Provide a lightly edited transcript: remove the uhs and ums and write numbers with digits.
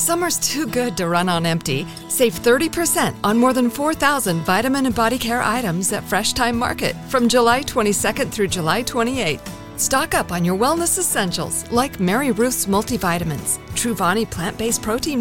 Summer's too good to run on empty. Save 30% on more than 4,000 vitamin and body care items at Fresh Time Market from July 22nd through July 28th. Stock up on your wellness essentials like Mary Ruth's multivitamins, Truvani plant-based protein